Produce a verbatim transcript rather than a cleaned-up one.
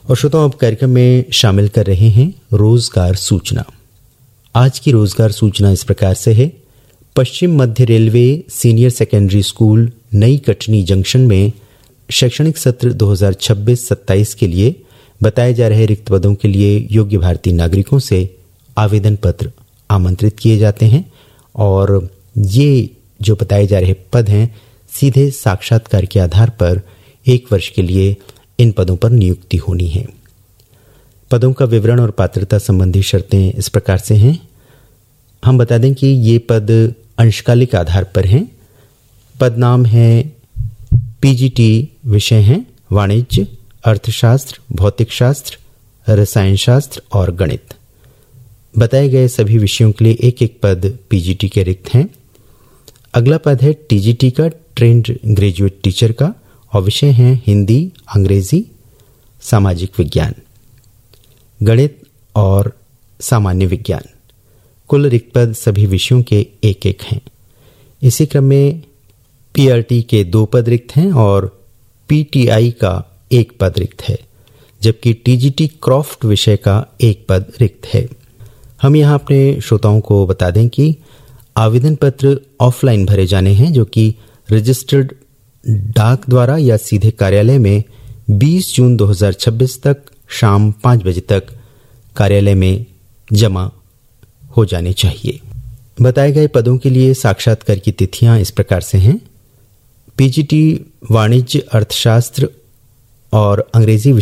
और श्रोताओं, अब कार्यक्रम में शामिल कर रहे हैं रोजगार सूचना। आज की रोजगार सूचना इस प्रकार से है। पश्चिम मध्य रेलवे सीनियर सेकेंडरी स्कूल नई कटनी जंक्शन में शैक्षणिक सत्र दो हज़ार छब्बीस सत्ताईस के लिए बताए जा रहे रिक्त पदों के लिए योग्य भारतीय नागरिकों से आवेदन पत्र आमंत्रित किए जाते हैं और ये जो बताए जा रहे पद हैं सीधे साक्षात्कार के आधार पर एक वर्ष के लिए इन पदों पर नियुक्ति होनी है। पदों का विवरण और पात्रता संबंधी शर्तें इस प्रकार से हैं। हम बता दें कि ये पद अंशकालिक आधार पर हैं। पद नाम है पीजीटी, विषय हैं वाणिज्य, अर्थशास्त्र, भौतिक शास्त्र, रसायन शास्त्र और गणित। बताए गए सभी विषयों के लिए एक एक पद पीजीटी के रिक्त हैं। अगला पद है टीजीटी का, ट्रेंड ग्रेजुएट टीचर का, और विषय हैं हिंदी, अंग्रेजी, सामाजिक विज्ञान, गणित और सामान्य विज्ञान। कुल रिक्त पद सभी विषयों के एक एक हैं। इसी क्रम में पीआरटी के दो पद रिक्त हैं और पीटीआई का एक पद रिक्त है, जबकि टीजीटी क्रॉफ्ट विषय का एक पद रिक्त है। हम यहाँ अपने श्रोताओं को बता दें कि आवेदन पत्र ऑफलाइन भरे जाने हैं, जो कि रजिस्टर्ड डाक द्वारा या सीधे कार्यालय में बीस जून दो हज़ार छब्बीस तक शाम पाँच बजे तक कार्यालय में जमा हो जाने चाहिए। बताए गए पदों के लिए साक्षात्कार की तिथियां इस प्रकार से हैं। पीजीटी वाणिज्य, अर्थशास्त्र और अंग्रेजी